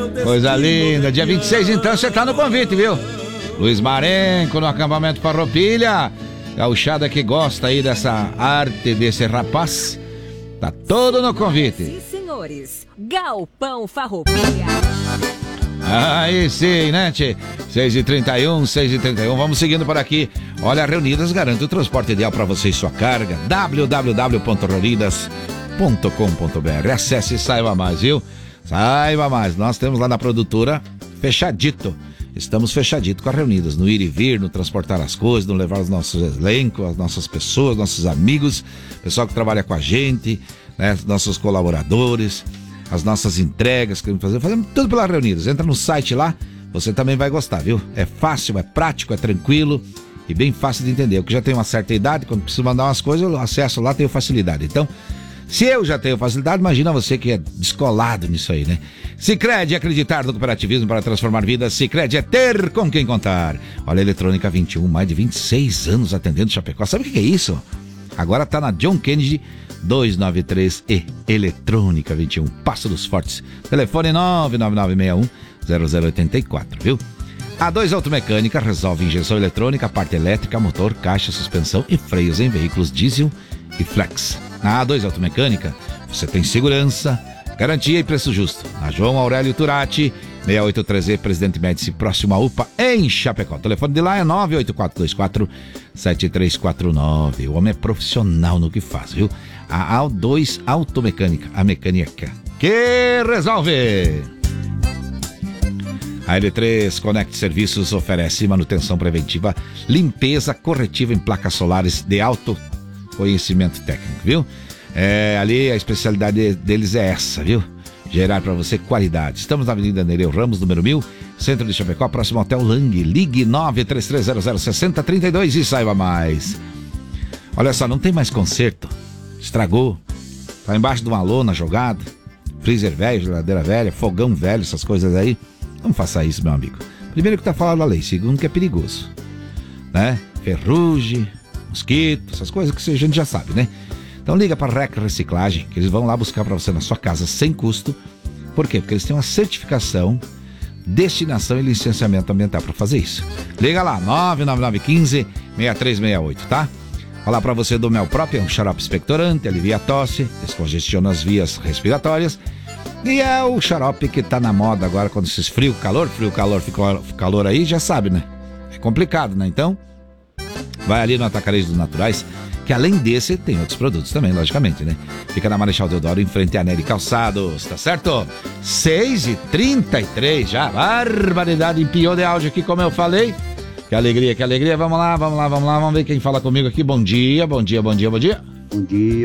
Coisa linda. Dia 26, então, você tá no convite, viu? Luiz Marenco no acampamento Farroupilha. Gauchada que gosta aí dessa arte desse rapaz. Tá todo no convite. Sim, senhores. Galpão Farroupilha. Aí sim, né, tchê? 6h31. Vamos seguindo por aqui. Olha, a Reunidas garante o transporte ideal para você e sua carga. www.reunidas.com.br. Acesse e saiba mais, viu? Saiba mais. Nós temos lá na produtora fechadito. Estamos fechadito com a Reunidas. No ir e vir, no transportar as coisas, no levar os nossos elencos, as nossas pessoas, nossos amigos, pessoal que trabalha com a gente, né? Nossos colaboradores, as nossas entregas que fazemos tudo pela Reunidas. Entra no site lá, você também vai gostar, viu? É fácil, é prático, é tranquilo e bem fácil de entender. Eu que já tenho uma certa idade, quando preciso mandar umas coisas, eu acesso lá, tenho facilidade. Então, se eu já tenho facilidade, imagina você que é descolado nisso aí, né? Sicredi, acreditar no cooperativismo para transformar vidas. Sicredi é ter com quem contar. Olha, Eletrônica 21, mais de 26 anos atendendo Chapecó. Sabe o que é isso? Agora tá na John Kennedy 293 e Eletrônica 21, Passo dos Fortes. Telefone 99961-0084, viu? A2 Automecânica resolve injeção eletrônica, parte elétrica, motor, caixa, suspensão e freios em veículos diesel e flex. Na A2 Automecânica, você tem segurança, garantia e preço justo. Na João Aurélio Turati, 683E, Presidente Médici, próximo à UPA, em Chapecó. O telefone de lá é 98424-7349. O homem é profissional no que faz, viu? A A2 Automecânica, a mecânica que resolve. A L3 Connect Serviços oferece manutenção preventiva, limpeza corretiva em placas solares de alto conhecimento técnico, viu? Ali a especialidade deles é essa, viu? Gerar para você qualidade. Estamos na Avenida Nereu Ramos, número 1000, centro de Chapecó, próximo ao Hotel Lang. Ligue 933006032 e saiba mais. Olha só, não tem mais conserto. Estragou. Tá embaixo de uma lona jogada. Freezer velho, geladeira velha, fogão velho, essas coisas aí. Não faça isso, meu amigo. Primeiro que tá fora da lei, segundo que é perigoso, né? Ferrugem, mosquito, essas coisas que a gente já sabe, né? Então liga para a REC Reciclagem, que eles vão lá buscar para você na sua casa sem custo. Por quê? Porque eles têm uma certificação, destinação e licenciamento ambiental para fazer isso. Liga lá, 99915-6368, tá? Falar para você do Mel Próprio, é um xarope expectorante, alivia a tosse, descongestiona as vias respiratórias. E é o xarope que tá na moda agora, quando esses frio, calor, fica calor aí, já sabe, né? É complicado, né? Então, vai ali no Atacarejo dos Naturais, que além desse, tem outros produtos também, logicamente, né? Fica na Marechal Deodoro, em frente à Nery Calçados, tá certo? 6h33 já, barbaridade, empiou de áudio aqui, como eu falei. Que alegria, vamos lá, vamos ver quem fala comigo aqui. Bom dia. Bom dia.